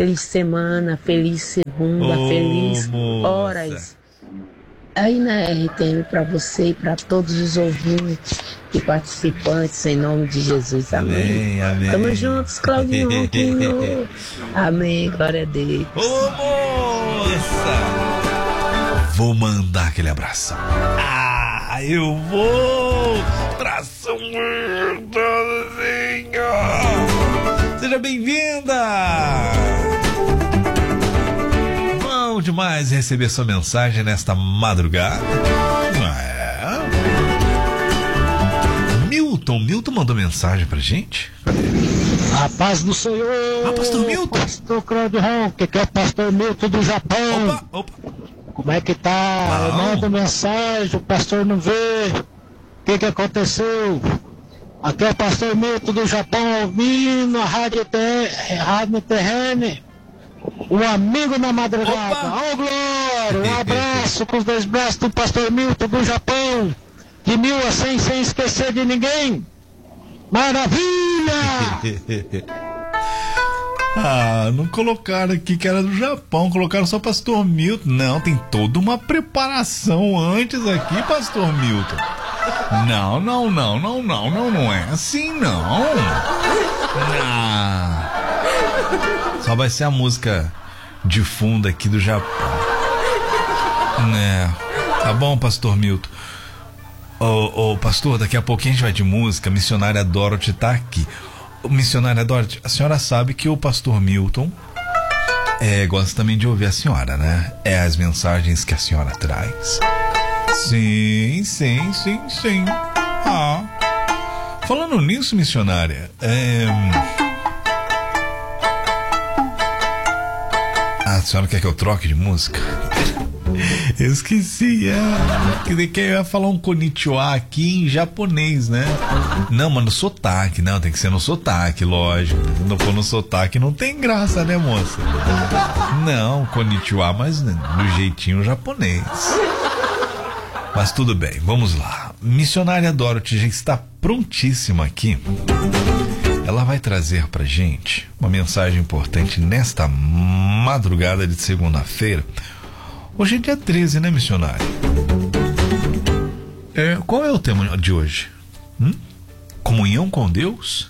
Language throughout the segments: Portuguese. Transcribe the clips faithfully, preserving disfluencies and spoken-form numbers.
Feliz semana, feliz segunda, Ô, feliz moça. horas. Aí na R T M para você e para todos os ouvintes e participantes, em nome de Jesus. Amém. Amém, amém. Tamo juntos, Claudinho Ronquinho. Amém, glória a Deus. Ô, moça! Vou mandar aquele abração. Ah, eu vou! Abração gostosinho! Seja bem-vinda! Bom demais receber sua mensagem nesta madrugada. É. Milton, Milton mandou mensagem pra gente. A paz do Senhor. Ah, pastor Milton. Pastor Claudio Ronque, que é o pastor Milton do Japão. Opa, opa. Como é que tá? Eu Bom. mando mensagem, o pastor não vê. O que que aconteceu? Aqui é o pastor Milton do Japão, ouvindo a Rádio, T... Rádio Terrene. Um amigo na madrugada. Ô, Glória, um abraço com os dois braços do pastor Milton do Japão. De mil a cem, sem esquecer de ninguém. Maravilha! Ah, não colocaram aqui que era do Japão, colocaram só pastor Milton. Não, tem toda uma preparação antes aqui, pastor Milton. Não, não, não, não, não, não, não é assim, não. Ah, só vai ser a música de fundo aqui do Japão. É, tá bom, pastor Milton. Ô, ô, pastor, daqui a pouquinho a gente vai de música. A missionária Dorothy tá aqui. Ô, missionária Dorothy, a senhora sabe que o pastor Milton é, gosta também de ouvir a senhora, né? É as mensagens que a senhora traz. Sim, sim, sim, sim. Ah. Falando nisso, missionária, é... a senhora quer que eu troque de música? Eu esqueci, é. Que eu ia falar um konnichiwa aqui em japonês, né? Não, mas no sotaque, não, tem que ser no sotaque, lógico. Se não for no sotaque, não tem graça, né, moça? Não, konnichiwa, mas do jeitinho japonês. Mas tudo bem, vamos lá. Missionária Dorothy já está prontíssima aqui. Ela vai trazer pra gente uma mensagem importante nesta madrugada de segunda-feira. Hoje é dia treze, né, missionário? É, qual é o tema de hoje? Hum? Comunhão com Deus?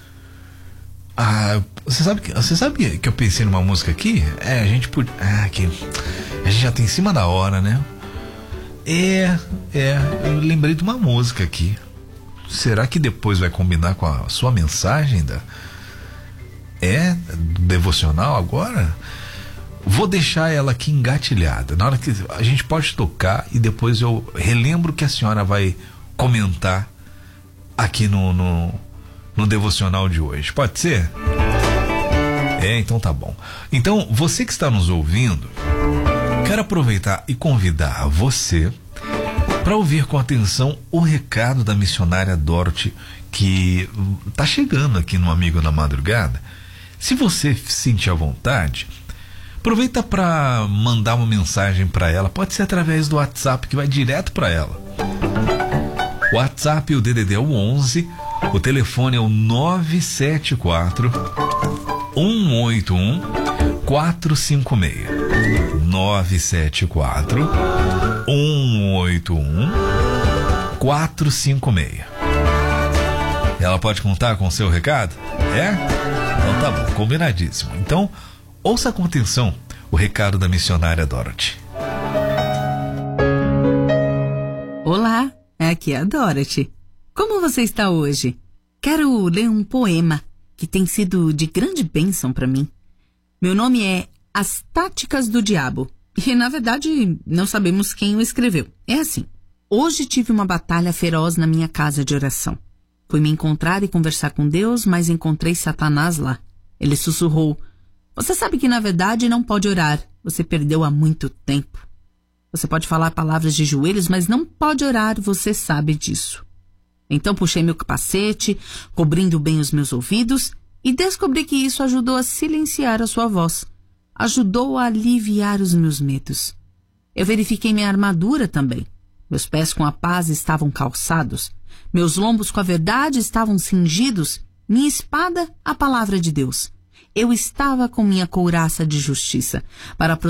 Ah, você sabe que, você sabe que eu pensei numa música aqui? É, a gente podia... Ah, que a gente já tem em cima da hora, né? É, é, eu lembrei de uma música aqui. Será que depois vai combinar com a sua mensagem da... É, do devocional agora? Vou deixar ela aqui engatilhada. Na hora que a gente pode tocar e depois eu relembro que a senhora vai comentar aqui no, no, no devocional de hoje. Pode ser? É, então tá bom. Então, você que está nos ouvindo, quero aproveitar e convidar você para ouvir com atenção o recado da missionária Dorothy, que tá chegando aqui no Amigo na Madrugada. Se você se sentir à vontade, aproveita para mandar uma mensagem para ela. Pode ser através do WhatsApp, que vai direto para ela. O WhatsApp, o D D D é o onze, o telefone é o nove sete quatro, um oito um, quatro cinco seis. nove sete quatro, um oito um, quatro cinco seis. Ela pode contar com o seu recado? É? Então tá bom, combinadíssimo. Então, ouça com atenção o recado da missionária Dorothy. Olá, aqui é a Dorothy. Como você está hoje? Quero ler um poema que tem sido de grande bênção para mim. Meu nome é As Táticas do Diabo. E, na verdade, não sabemos quem o escreveu. É assim. Hoje tive uma batalha feroz na minha casa de oração. Fui me encontrar e conversar com Deus, mas encontrei Satanás lá. Ele sussurrou: você sabe que, na verdade, não pode orar. Você perdeu há muito tempo. Você pode falar palavras de joelhos, mas não pode orar. Você sabe disso. Então puxei meu capacete, cobrindo bem os meus ouvidos, e descobri que isso ajudou a silenciar a sua voz. Ajudou a aliviar os meus medos. Eu verifiquei minha armadura também. Meus pés com a paz estavam calçados. Meus lombos com a verdade estavam cingidos. Minha espada, a palavra de Deus. eu estava com minha couraça de justiça para